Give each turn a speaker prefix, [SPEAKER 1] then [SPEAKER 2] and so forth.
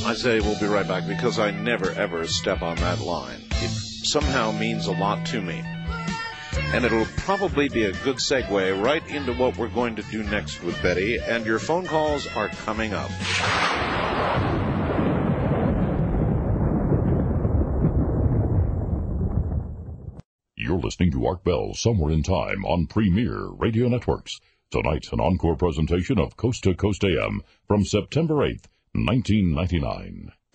[SPEAKER 1] I say we'll be right back because I never, ever step on that line. It somehow means a lot to me. And it'll probably be a good segue right into what we're going to do next with Betty, and your phone calls are coming up.
[SPEAKER 2] You're listening to Art Bell Somewhere in Time on Premier Radio Networks. Tonight, an encore presentation of Coast to Coast AM from September 8th, 1999.